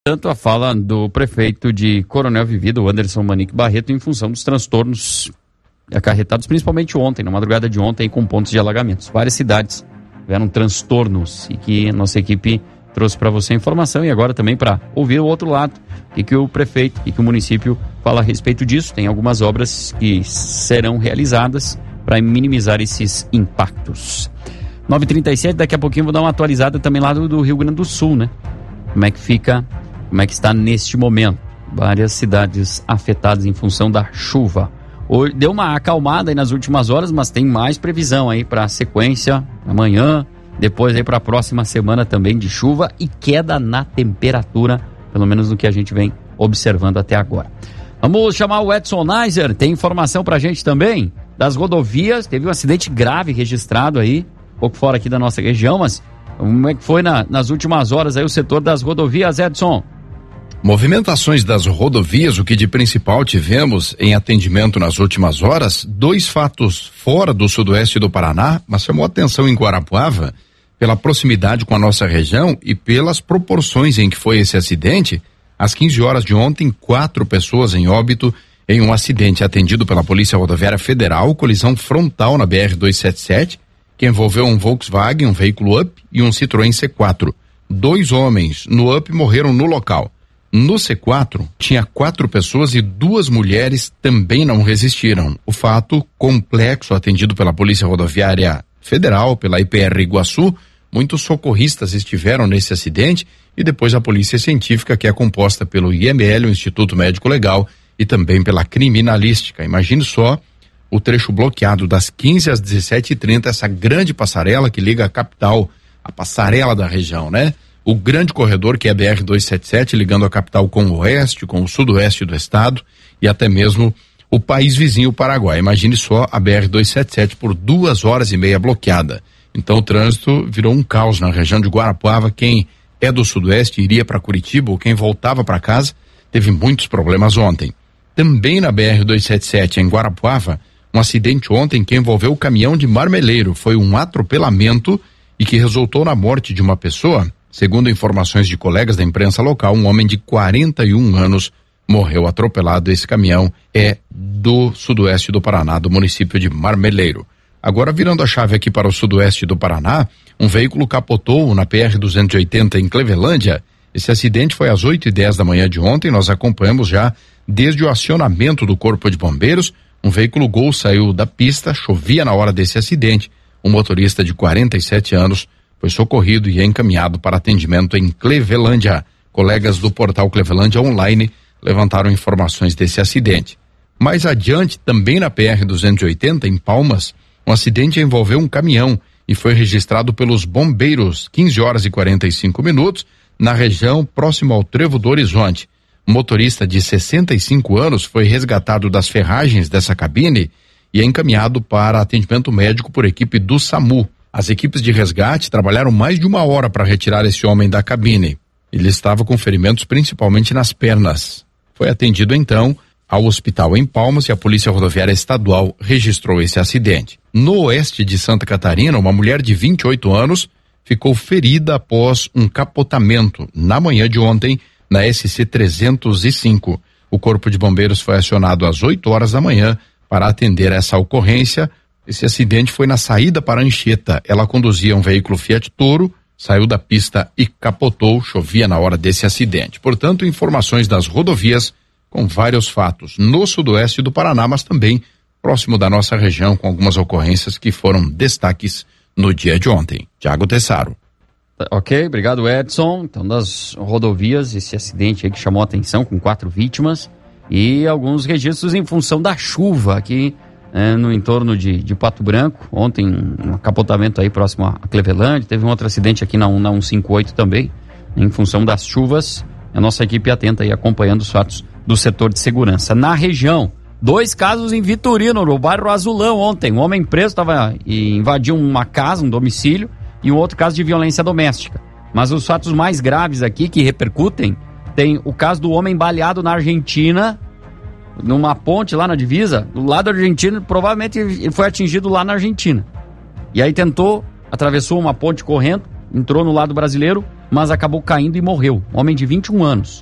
Tanto a fala do prefeito de Coronel Vivida, o Anderson Manique Barreto, em função dos transtornos acarretados, principalmente ontem, na madrugada de ontem, com pontos de alagamentos. Várias cidades tiveram transtornos e que a nossa equipe trouxe para você a informação e agora também para ouvir o outro lado, o que o prefeito e que o município fala a respeito disso. Tem algumas obras que serão realizadas para minimizar esses impactos. 9h37, daqui a pouquinho vou dar uma atualizada também lá do Rio Grande do Sul, né? Como é que fica, como é que está neste momento? Várias cidades afetadas em função da chuva. Deu uma acalmada aí nas últimas horas, mas tem mais previsão aí para a sequência amanhã, depois aí para a próxima semana também de chuva e queda na temperatura, pelo menos no que a gente vem observando até agora. Vamos chamar o Edson Neiser, tem informação pra gente também das rodovias. Teve um acidente grave registrado aí, um pouco fora aqui da nossa região, mas como é que foi nas últimas horas aí o setor das rodovias, Edson? Movimentações das rodovias, o que de principal tivemos em atendimento nas últimas horas, 2 fatos fora do sudoeste do Paraná, mas chamou atenção em Guarapuava, pela proximidade com a nossa região e pelas proporções em que foi esse acidente. Às 15 horas de ontem, 4 pessoas em óbito em um acidente atendido pela Polícia Rodoviária Federal, colisão frontal na BR-277, que envolveu um Volkswagen, um veículo Up e um Citroën C4. 2 homens no Up morreram no local. No C4, tinha 4 pessoas e 2 mulheres também não resistiram. O fato complexo atendido pela Polícia Rodoviária Federal, pela IPR Iguaçu. Muitos socorristas estiveram nesse acidente e depois a Polícia Científica, que é composta pelo IML, o Instituto Médico Legal, e também pela Criminalística. Imagine só o trecho bloqueado das 15 às 17h30, essa grande passarela que liga a capital, a passarela da região, né? O grande corredor que é a BR-277, ligando a capital com o oeste, com o sudoeste do estado e até mesmo o país vizinho, o Paraguai. Imagine só a BR-277 por 2 horas e meia bloqueada. Então o trânsito virou um caos na região de Guarapuava. Quem é do sudoeste iria para Curitiba ou quem voltava para casa teve muitos problemas ontem. Também na BR-277 em Guarapuava, um acidente ontem que envolveu o caminhão de marmeleiro. Foi um atropelamento e que resultou na morte de uma pessoa. Segundo informações de colegas da imprensa local, um homem de 41 anos morreu atropelado. Esse caminhão é do sudoeste do Paraná, do município de Marmeleiro. Agora, virando a chave aqui para o sudoeste do Paraná, um veículo capotou na PR-280 em Clevelândia. Esse acidente foi às 8h10 da manhã de ontem. Nós acompanhamos já desde o acionamento do Corpo de Bombeiros. Um veículo Gol saiu da pista, chovia na hora desse acidente. Um motorista de 47 anos foi socorrido e encaminhado para atendimento em Clevelândia. Colegas do portal Clevelândia Online levantaram informações desse acidente. Mais adiante, também na PR-280, em Palmas, um acidente envolveu um caminhão e foi registrado pelos bombeiros, 15 horas e 45 minutos, na região próximo ao Trevo do Horizonte. Um motorista de 65 anos foi resgatado das ferragens dessa cabine e encaminhado para atendimento médico por equipe do SAMU. As equipes de resgate trabalharam mais de 1 hora para retirar esse homem da cabine. Ele estava com ferimentos principalmente nas pernas. Foi atendido então ao hospital em Palmas e a Polícia Rodoviária Estadual registrou esse acidente. No oeste de Santa Catarina, uma mulher de 28 anos ficou ferida após um capotamento na manhã de ontem na SC 305. O Corpo de Bombeiros foi acionado às 8 horas da manhã para atender essa ocorrência. Esse acidente foi na saída para Anchieta. Ela conduzia um veículo Fiat Toro, saiu da pista e capotou. Chovia na hora desse acidente. Portanto, informações das rodovias com vários fatos no sudoeste do Paraná, mas também próximo da nossa região, com algumas ocorrências que foram destaques no dia de ontem. Thiago Tessaro. Ok, obrigado, Edson. Então, das rodovias, esse acidente aí que chamou a atenção, com 4 vítimas e alguns registros em função da chuva aqui no entorno de Pato Branco. Ontem, um capotamento aí próximo a Clevelândia. Teve um outro acidente aqui na 158 também, em função das chuvas. A nossa equipe atenta aí acompanhando os fatos do setor de segurança. Na região, 2 casos em Vitorino, no bairro Azulão ontem. Um homem preso invadiu uma casa, um domicílio, e um outro caso de violência doméstica. Mas os fatos mais graves aqui que repercutem, tem o caso do homem baleado na Argentina, numa ponte lá na divisa, do lado argentino. Provavelmente ele foi atingido lá na Argentina. E aí atravessou uma ponte correndo, entrou no lado brasileiro mas acabou caindo e morreu. Um homem de 21 anos.